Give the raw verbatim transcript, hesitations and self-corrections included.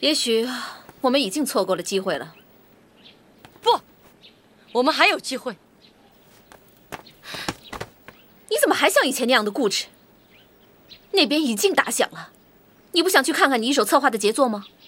也许我们已经错过了机会了。 不，我们还有机会。 你怎么还像以前那样的固执？那边已经打响了，你不想去看看你一手策划的杰作吗？